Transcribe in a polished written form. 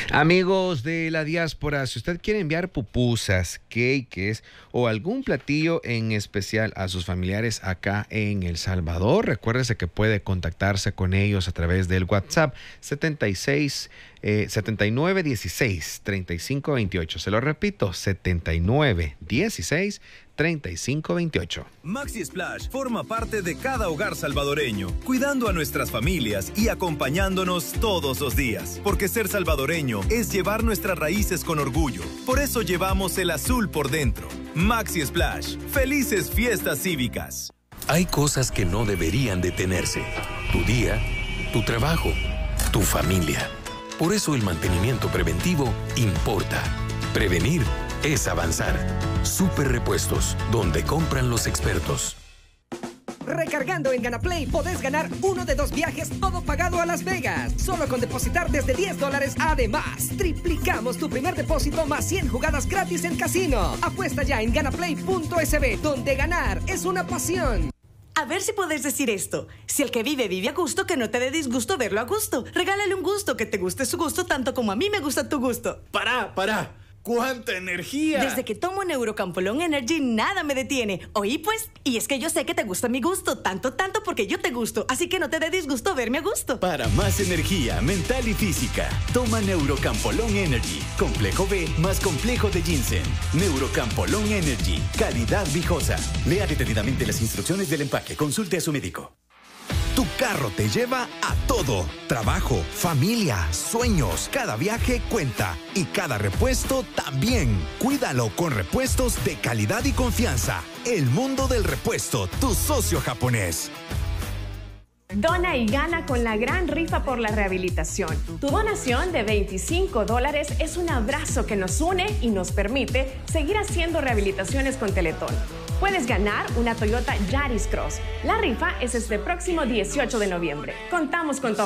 Amigos de la diáspora, si usted quiere enviar pupusas, cakes o algún platillo en especial a sus familiares acá en El Salvador, recuérdese que puede contactarse con ellos a través del WhatsApp 7916-3528. Se lo repito, 7916-3528. Maxi Splash forma parte de cada hogar salvadoreño, cuidando a nuestras familias y acompañándonos todos los días. Porque ser salvadoreño es llevar nuestras raíces con orgullo. Por eso llevamos el azul por dentro. Maxi Splash. Felices fiestas cívicas. Hay cosas que no deberían detenerse. Tu día, tu trabajo, tu familia. Por eso el mantenimiento preventivo importa. Prevenir es avanzar. Super Repuestos, donde compran los expertos. Recargando en GanaPlay podés ganar uno de 2 viajes, todo pagado a Las Vegas. Solo con depositar desde $10. Además, triplicamos tu primer depósito más 100 jugadas gratis en casino. Apuesta ya en ganaplay.sb, donde ganar es una pasión. A ver si puedes decir esto. Si el que vive a gusto, que no te dé disgusto verlo a gusto. Regálale un gusto, que te guste su gusto tanto como a mí me gusta tu gusto. ¡Para! ¡Cuánta energía! Desde que tomo Neurocampolón Energy, nada me detiene. Oí pues, y es que yo sé que te gusta mi gusto, tanto porque yo te gusto. Así que no te dé disgusto verme a gusto. Para más energía mental y física, toma Neurocampolón Energy. Complejo B más complejo de ginseng. Neurocampolón Energy. Calidad viejosa. Lea detenidamente las instrucciones del empaque. Consulte a su médico. Tu carro te lleva a todo. Trabajo, familia, sueños. Cada viaje cuenta y cada repuesto también. Cuídalo con repuestos de calidad y confianza. El mundo del repuesto, tu socio japonés. Dona y gana con la gran rifa por la rehabilitación. Tu donación de $25 es un abrazo que nos une y nos permite seguir haciendo rehabilitaciones con Teletón. Puedes ganar una Toyota Yaris Cross. La rifa es este próximo 18 de noviembre. Contamos con tu